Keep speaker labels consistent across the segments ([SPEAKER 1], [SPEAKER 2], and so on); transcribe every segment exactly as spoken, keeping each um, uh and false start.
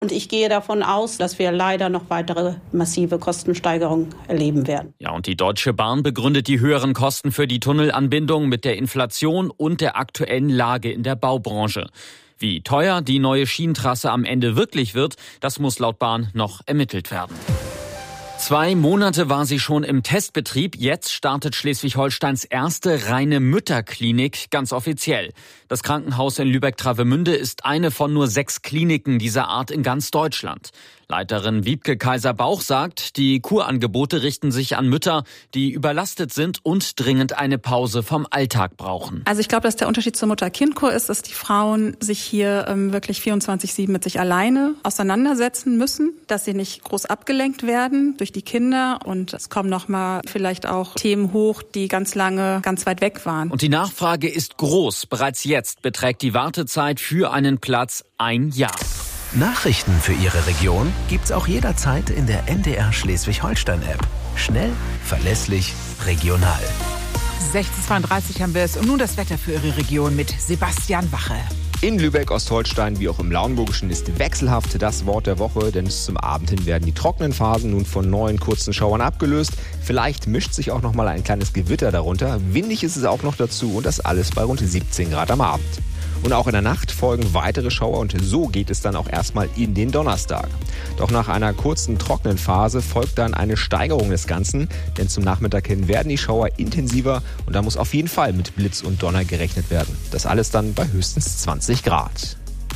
[SPEAKER 1] Und ich gehe davon aus, dass wir leider noch weitere massive Kostensteigerungen erleben werden.
[SPEAKER 2] Ja, und die Deutsche Bahn begründet die höheren Kosten für die Tunnelanbindung mit der Inflation und der aktuellen Lage in der Baubranche. Wie teuer die neue Schienentrasse am Ende wirklich wird, das muss laut Bahn noch ermittelt werden. Zwei Monate war sie schon im Testbetrieb. Jetzt startet Schleswig-Holsteins erste reine Mütterklinik ganz offiziell. Das Krankenhaus in Lübeck-Travemünde ist eine von nur sechs Kliniken dieser Art in ganz Deutschland. Leiterin Wiebke Kaiser-Bauch sagt, die Kurangebote richten sich an Mütter, die überlastet sind und dringend eine Pause vom Alltag brauchen.
[SPEAKER 3] Also ich glaube, dass der Unterschied zur Mutter-Kind-Kur ist, dass die Frauen sich hier ähm, wirklich vierundzwanzig sieben mit sich alleine auseinandersetzen müssen, dass sie nicht groß abgelenkt werden durch die Kinder und es kommen nochmal vielleicht auch Themen hoch, die ganz lange ganz weit weg waren.
[SPEAKER 2] Und die Nachfrage ist groß. Bereits jetzt beträgt die Wartezeit für einen Platz ein Jahr.
[SPEAKER 4] Nachrichten für Ihre Region gibt's auch jederzeit in der N D R Schleswig-Holstein-App. Schnell, verlässlich, regional.
[SPEAKER 5] sechzehn Uhr zweiunddreißig haben wir es und nun das Wetter für Ihre Region mit Sebastian Wache.
[SPEAKER 6] In Lübeck, Ostholstein wie auch im Lauenburgischen ist wechselhaft das Wort der Woche, denn zum Abend hin werden die trockenen Phasen nun von neuen kurzen Schauern abgelöst. Vielleicht mischt sich auch noch mal ein kleines Gewitter darunter. Windig ist es auch noch dazu und das alles bei rund siebzehn Grad am Abend. Und auch in der Nacht folgen weitere Schauer und so geht es dann auch erstmal in den Donnerstag. Doch nach einer kurzen trockenen Phase folgt dann eine Steigerung des Ganzen, denn zum Nachmittag hin werden die Schauer intensiver und da muss auf jeden Fall mit Blitz und Donner gerechnet werden. Das alles dann bei höchstens zwanzig Grad.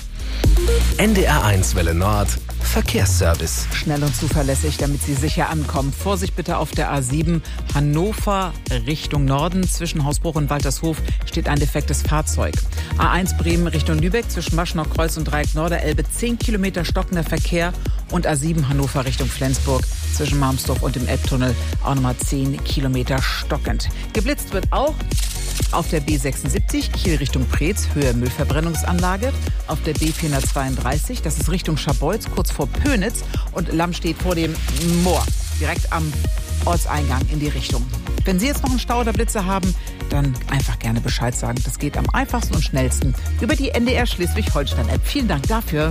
[SPEAKER 4] N D R eins Welle Nord, Verkehrsservice.
[SPEAKER 5] Schnell und zuverlässig, damit Sie sicher ankommen. Vorsicht bitte auf der A sieben Hannover Richtung Norden. Zwischen Hausbruch und Waltershof steht ein defektes Fahrzeug. A eins Bremen Richtung Lübeck zwischen Maschenau Kreuz und Dreieck Norderelbe zehn Kilometer stockender Verkehr. Und A sieben Hannover Richtung Flensburg zwischen Marmsdorf und dem Elbtunnel auch nochmal zehn Kilometer stockend. Geblitzt wird auch auf der B sechsundsiebzig Kiel Richtung Preetz, Höhe Müllverbrennungsanlage. Auf der B vierhundertzweiunddreißig, das ist Richtung Scharbeutz, kurz vor Pönitz. Und Lamm steht vor dem Moor, direkt am Ortseingang in die Richtung. Wenn Sie jetzt noch einen Stau oder Blitze haben, dann einfach gerne Bescheid sagen. Das geht am einfachsten und schnellsten über die N D R Schleswig-Holstein-App. Vielen Dank dafür.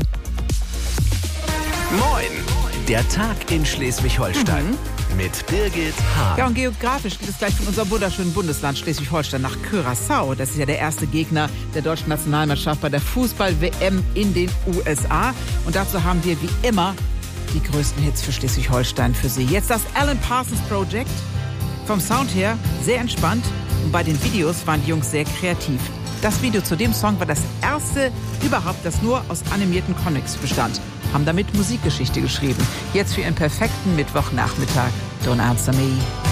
[SPEAKER 4] Moin, der Tag in Schleswig-Holstein. Mhm. Mit Birgit Hahn.
[SPEAKER 5] Ja, und geografisch geht es gleich von unserem wunderschönen Bundesland Schleswig-Holstein nach Curaçao. Das ist ja der erste Gegner der deutschen Nationalmannschaft bei der Fußball-W M in den U S A. Und dazu haben wir wie immer die größten Hits für Schleswig-Holstein für Sie. Jetzt das Alan Parsons Project. Vom Sound her sehr entspannt und bei den Videos waren die Jungs sehr kreativ. Das Video zu dem Song war das erste überhaupt, das nur aus animierten Comics bestand. Haben damit Musikgeschichte geschrieben. Jetzt für Ihren perfekten Mittwochnachmittag. Don't Answer Me.